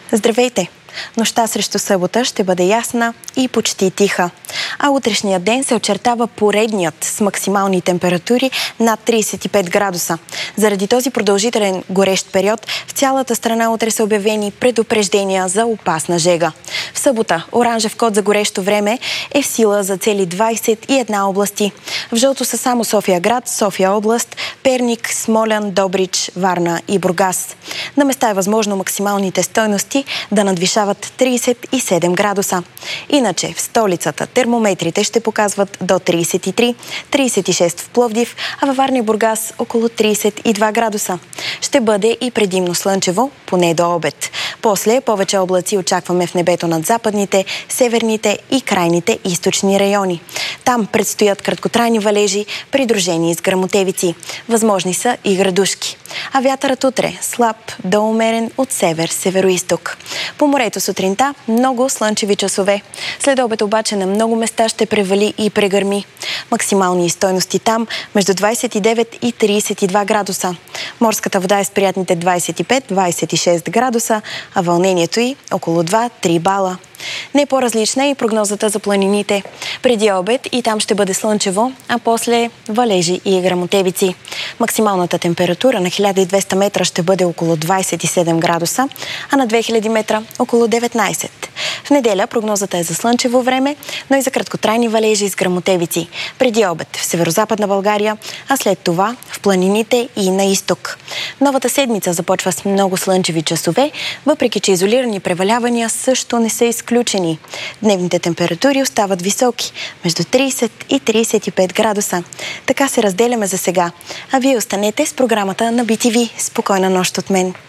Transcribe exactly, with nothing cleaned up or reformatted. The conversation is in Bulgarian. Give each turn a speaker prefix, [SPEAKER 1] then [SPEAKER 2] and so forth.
[SPEAKER 1] Здравейте! Нощта срещу събота ще бъде ясна и почти тиха. А утрешният ден се очертава поредният с максимални температури над трийсет и пет градуса. Заради този продължителен горещ период в цялата страна утре са обявени предупреждения за опасна жега. В събота оранжев код за горещо време е в сила за цели двайсет и една области. В жълто са само София град, София област, Перник, Смолян, Добрич, Варна и Бургас. На места е възможно максималните стойности да надвишават трийсет и седем градуса. Иначе в столицата термометрите ще показват до трийсет и три, трийсет и шест в Пловдив, а във Варна и Бургас около трийсет и два градуса. Ще бъде и предимно слънчево, поне до обед. После повече облаци очакваме в небето над западните, северните и крайните източни райони. Там предстоят краткотрайни валежи, придружени с гръмотевици. Възможни са и градушки. А вятърът утре слаб до умерен от север-североизток. По морето сутринта много слънчеви часове. След обед обаче на много места ще превали и прегърми. Максимални стойности там между двайсет и девет и трийсет и два градуса. Морската вода е с приятните двайсет и пет до двайсет и шест градуса, а вълнението й около два-три бала. Не по-различна е и прогнозата за планините. Преди обед и там ще бъде слънчево, а после валежи и гръмотевици. Максималната температура на хиляда и двеста метра ще бъде около двайсет и седем градуса, а на две хиляди метра около деветнайсет. В неделя прогнозата е за слънчево време, но и за краткотрайни валежи с гръмотевици. Преди обед в северозападна България, а след това в планините и на изток. Новата седмица започва с много слънчеви часове, въпреки че изолирани превалявания също не са изключени. Дневните температури остават високи, между трийсет и трийсет и пет градуса. Така се разделяме за сега. А вие останете с програмата на Би Ти Ви. Спокойна нощ от мен!